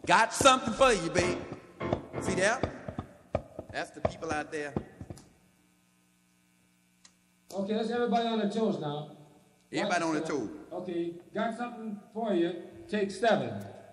Got something for you, babe. See that? That's the people out there. Okay, let's everybody on their toes now. Everybody on their toes. Okay, got something for you. Take 7.